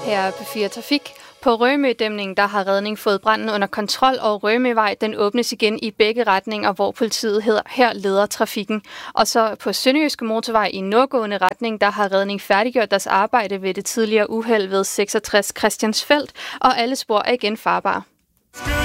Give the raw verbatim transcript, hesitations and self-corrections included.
Her er P fire Trafik. På Rømødæmningen, der har redning fået branden under kontrol, og Rømøvej, den åbnes igen i begge retninger, hvor politiet hedder, her leder trafikken. Og så på Sønderjyske Motorvej i nordgående retning, der har redning færdiggjort deres arbejde ved det tidligere uheld ved seksogtres Christiansfeld, og alle spor er igen farbare.